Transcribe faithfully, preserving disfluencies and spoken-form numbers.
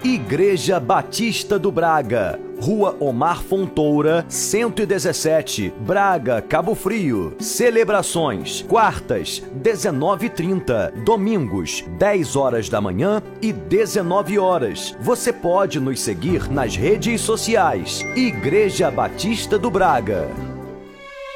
Igreja Batista do Braga, Rua Omar Fontoura, cento e dezessete, Braga, Cabo Frio. Celebrações: quartas, dezenove e trinta, domingos, dez horas da manhã e dezenove horas. Você pode nos seguir nas redes sociais. Igreja Batista do Braga.